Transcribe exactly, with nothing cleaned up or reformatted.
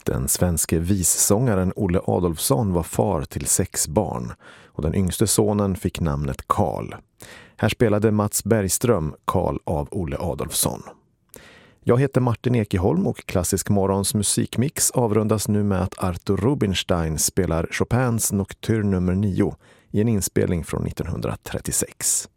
Den svenske vissångaren Olle Adolphson var far till sex barn och den yngste sonen fick namnet Karl. Här spelade Mats Bergström Karl av Olle Adolphson. Jag heter Martin Ekeholm och Klassisk Morgons musikmix avrundas nu med att Arthur Rubinstein spelar Chopins Nocturne nummer nio i en inspelning från nittonhundratrettiosex.